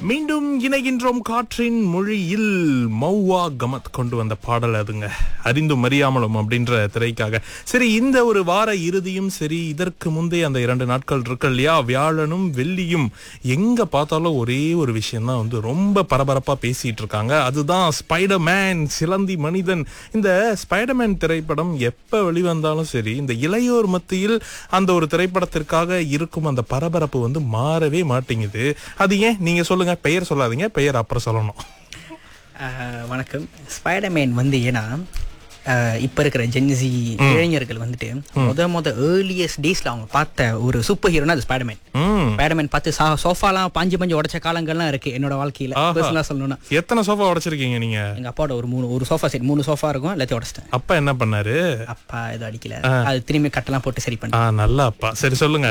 மீண்டும் இணைகின்றோம் காற்றின் மொழியில் மௌவா கமத் கொண்டு வந்த பாடல் அதுங்க. அறிந்தும் அறியாமலும் அப்படின்ற திரைக்காக. சரி, இந்த ஒரு வார இறுதியும் சரி, இதற்கு முந்தைய அந்த 2 நாட்கள் இருக்கு இல்லையா, வியாழனும் வெள்ளியும் எங்க பார்த்தாலும் ஒரே ஒரு விஷயம் தான் வந்து ரொம்ப பரபரப்பா பேசிட்டு இருக்காங்க. அதுதான் ஸ்பைடர்மேன், சிலந்தி மனிதன். இந்த ஸ்பைடர்மேன் திரைப்படம் எப்ப வெளிவந்தாலும் சரி, இந்த இளையோர் மத்தியில் அந்த ஒரு திரைப்படத்திற்காக இருக்கும் அந்த பரபரப்பு வந்து மாறவே மாட்டேங்குது. அது ஏன் நீங்க சொல்லுங்க. பெயர் சொல்லாதீங்க, பெயர் அப்புறம் சொல்லணும். வணக்கம். ஸ்பைடர்மேன் வந்து ஏன்னா இப்போ இருக்கிற ஜென்சி இளைஞர்கள் வந்துட்டு ஏர்லியஸ்ட் டேஸ்ல அவங்க பார்த்த ஒரு சூப்பர் ஹீரோனா அது ஸ்பைடர்மேன். ஸ்பைடர்மேன் பார்த்து சோஃபாலாம் பாஞ்சு உடைச்ச காலங்கள்லாம் இருக்கு என்னோட வாழ்க்கையில. பர்சனலா சொல்லணும்னா எத்தனை சோஃபா உடைச்சிருக்கீங்க நீங்க? எங்க அப்பாவோட ஒரு சோஃபா செட் 3 சோஃபா இருக்கும், எல்லாத்தையும் உடைச்சிட்டேன். அப்பா என்ன பண்ணாரு? அப்பா ஏதோ அடிக்கல, அது திரும்பி கட்டெல்லாம் போட்டு சரி பண்ண. நல்ல அப்பா. சரி சொல்லுங்க.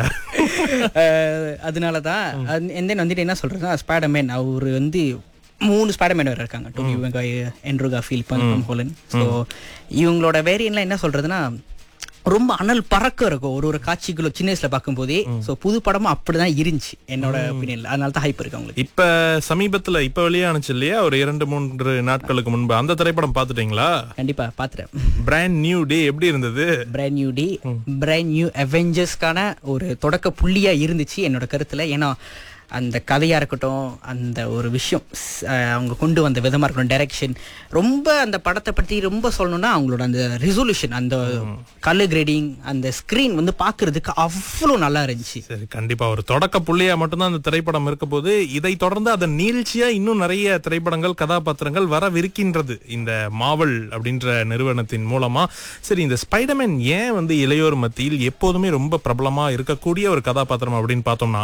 அதனாலதான் வந்துட்டு என்ன சொல்றதுன்னா, ஸ்பைடர்மேன் அவரு வந்து 3 ஸ்பைடர்மேன் வேறு இருக்காங்க. Dhobi Maguire, Andrew Garfield, Tom Haaland. So இவங்களோட வேரியன்ட்லாம் என்ன சொல்றதுன்னா, ரொம்ப அனல் பறக்க இருக்கும் ஒரு காட்சிகளும் சின்ன வயசுல பார்க்கும்போதே. ஸோ புது படமும் அப்படிதான் இருந்துச்சு என்னோட ஒப்பீனியன்ல. அதனால தான் ஹைப் இருக்கு அவங்களுக்கு. இப்ப சமீபத்துல இப்ப வெளியானுச்சு இல்லையா, ஒரு 2-3 நாட்களுக்கு முன்பு அந்த திரைப்படம் பாத்துட்டீங்களா? கண்டிப்பா பாத்துறேன். பிராண்ட் நியூ டே எப்படி இருந்தது? Brand new day brand new அவெஞ்சர்ஸ்க்கான ஒரு தொடக்க புள்ளியா இருந்துச்சு என்னோட கருத்துல. ஏன்னா அந்த கதையா இருக்கட்டும், அந்த ஒரு விஷயம் அவங்க கொண்டு வந்த விதமா இருக்கட்டும், டைரக்ஷன், ரொம்ப அந்த படத்தை பற்றி ரொம்ப சொல்லணும்னா அவங்களோட அந்த ரெசல்யூஷன், அந்த கலர் கிரேடிங், அந்த ஸ்கிரீன் வந்து பாக்குறதுக்கு அவ்வளோ நல்லா இருந்துச்சு. சரி, கண்டிப்பா ஒரு தொடக்க புள்ளியா மட்டும்தான் அந்த திரைப்படம் இருக்க போது. இதை தொடர்ந்து அதன் நீழ்ச்சியா இன்னும் நிறைய திரைப்படங்கள், கதாபாத்திரங்கள் வரவிருக்கின்றது இந்த மாவல் அப்படின்ற நிறுவனத்தின் மூலமா. சரி, இந்த ஸ்பைடர்மேன் ஏன் வந்து இளையோர் மத்தியில் எப்போதுமே ரொம்ப பிரபலமா இருக்கக்கூடிய ஒரு கதாபாத்திரம் அப்படின்னு பார்த்தோம்னா,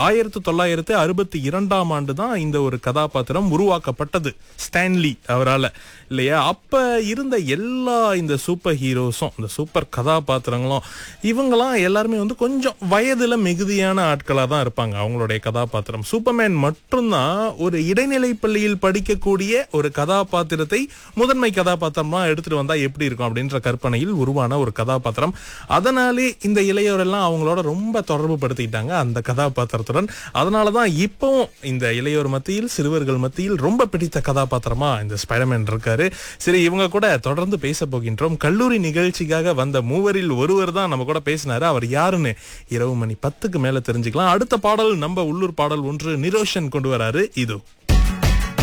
1962ஆம் ஆண்டு தான் இந்த ஒரு கதாபாத்திரம் உருவாக்கப்பட்டது ஸ்டான்லி அவரால் இல்லையா. அப்ப இருந்த எல்லா இந்த சூப்பர் ஹீரோஸும், இந்த சூப்பர் கதாபாத்திரங்களும், இவங்கெல்லாம் எல்லாருமே வந்து கொஞ்சம் வயதுல மிகுதியான ஆட்களா தான் இருப்பாங்க. அவங்களுடைய கதாபாத்திரம் சூப்பர்மேன் மட்டும்தான் ஒரு இடைநிலை பள்ளியில் படிக்கக்கூடிய ஒரு கதாபாத்திரத்தை முதன்மை கதாபாத்திரமா எடுத்துட்டு வந்தா எப்படி இருக்கும் அப்படின்ற கற்பனையில் உருவான ஒரு கதாபாத்திரம். அதனாலே இந்த இளையோரெல்லாம் அவங்களோட ரொம்ப தொடர்பு படுத்திக்கிட்டாங்க அந்த கதாபாத்திரத்துடன். அதனாலதான் இப்பவும் இந்த இளையோர் மத்தியில், சிறுவர்கள் மத்தியில் ரொம்ப பிடித்த கதாபாத்திரமா இந்த ஸ்பைடர்மேன் இருக்காரு. சரி, இவங்க கூட தொடர்ந்து பேச போகின்றோம். கல்லூரி நிகழ்ச்சிக்காக வந்த மூவரில் ஒருவர் தான் நம்ம கூட பேசினாரு. அவர் யாருன்னு இரவு மணி 10க்கு மேல தெரிஞ்சுக்கலாம். அடுத்த பாடல் நம்ம உள்ளூர் பாடல் ஒன்று நிரோஷன் கொண்டு வராரு. இதோ